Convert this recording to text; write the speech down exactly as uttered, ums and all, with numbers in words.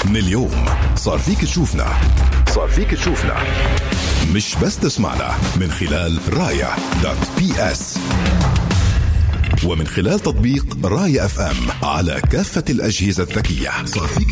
من اليوم صار فيك تشوفنا صار فيك تشوفنا مش بس تسمعنا من خلال رايا دوت بي اس ومن خلال تطبيق رايا اف ام على كافة الأجهزة الذكية. صار فيك